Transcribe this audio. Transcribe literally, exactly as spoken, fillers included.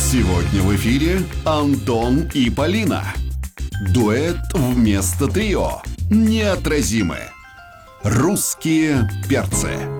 Сегодня в эфире Антон и Полина. Дуэт вместо трио. Неотразимы. Русские перцы.